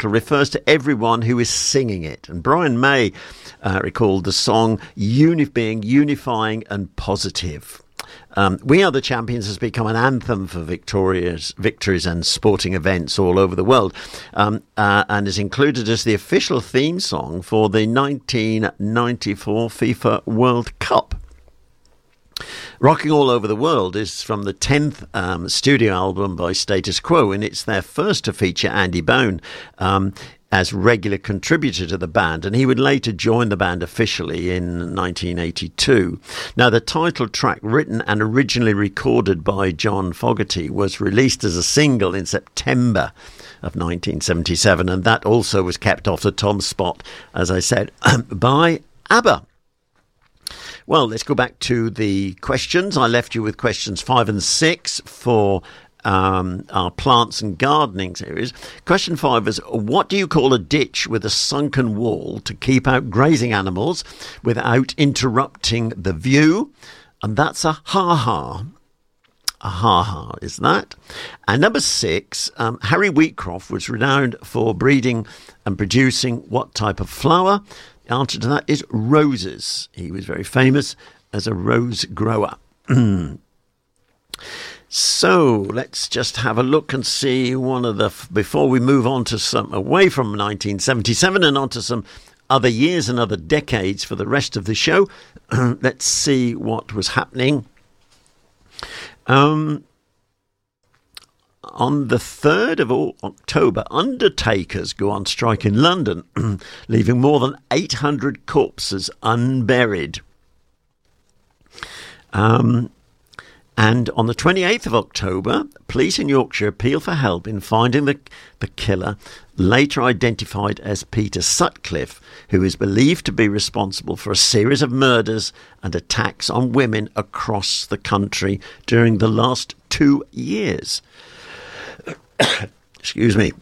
title refers to everyone who is singing it. And Brian May recalled the song being unifying and positive. We Are the Champions has become an anthem for victories and sporting events all over the world, and is included as the official theme song for the 1994 FIFA World Cup. Rocking All Over the World is from the 10th studio album by Status Quo, and it's their first to feature Andy Bone as regular contributor to the band, and he would later join the band officially in 1982. Now, the title track, written and originally recorded by John Fogerty, was released as a single in September of 1977, and that also was kept off the Tom spot, as I said, by ABBA. Well, let's go back to the questions. I left you with questions 5 and 6 for our plants and gardening series. Question 5 is, what do you call a ditch with a sunken wall to keep out grazing animals without interrupting the view? And that's a ha-ha. A ha-ha is that. And number 6, Harry Wheatcroft was renowned for breeding and producing what type of flower? The answer to that is roses. He was very famous as a rose grower. So let's just have a look and see before we move on to away from 1977 and on to some other years and other decades for the rest of the show. Let's see what was happening. On the 3rd of October, undertakers go on strike in London, leaving more than 800 corpses unburied. And on the 28th of October, police in Yorkshire appeal for help in finding the killer, later identified as Peter Sutcliffe, who is believed to be responsible for a series of murders and attacks on women across the country during the last 2 years. Excuse me.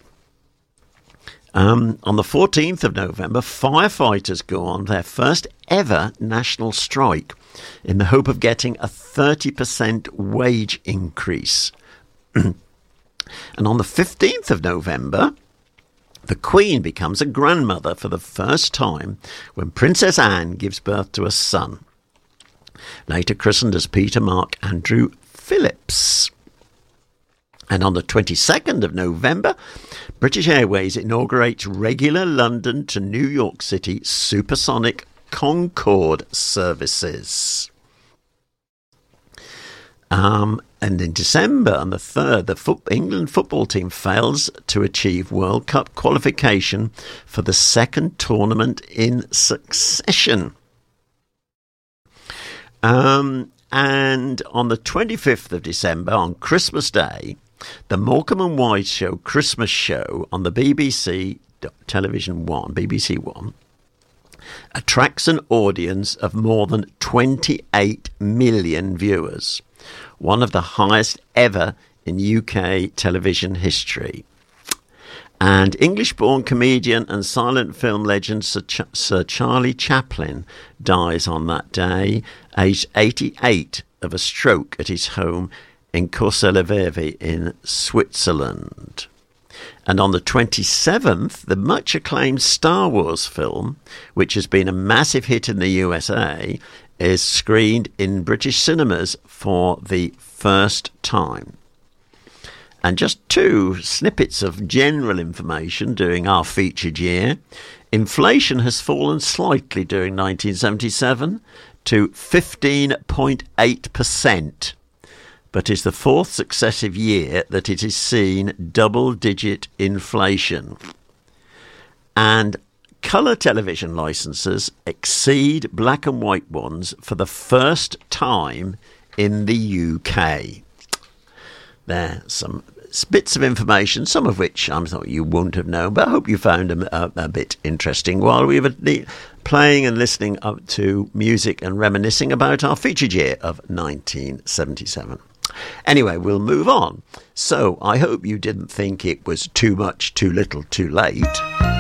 On the 14th of November, firefighters go on their first ever national strike in the hope of getting a 30% wage increase. And on the 15th of November, the Queen becomes a grandmother for the first time when Princess Anne gives birth to a son, later christened as Peter Mark Andrew Phillips. And on the 22nd of November, British Airways inaugurates regular London to New York City supersonic Concorde services. And in December, on the 3rd, the England football team fails to achieve World Cup qualification for the second tournament in succession. And on the 25th of December, on Christmas Day, the Morecambe and Wise Show Christmas show on the BBC Television 1, BBC One, attracts an audience of more than 28 million viewers, one of the highest ever in UK television history. And English-born comedian and silent film legend Sir Charlie Chaplin dies on that day, aged 88, of a stroke at his home in Courcelles-le-Vervi in Switzerland. And on the 27th, the much-acclaimed Star Wars film, which has been a massive hit in the USA, is screened in British cinemas for the first time. And just 2 snippets of general information during our featured year. Inflation has fallen slightly during 1977 to 15.8%. but is the 4th successive year that it has seen double-digit inflation. And colour television licences exceed black and white ones for the first time in the UK. There are some bits of information, some of which I thought you wouldn't have known, but I hope you found them a bit interesting while we were playing and listening up to music and reminiscing about our featured year of 1977. Anyway, we'll move on. So I hope you didn't think it was too much, too little, too late.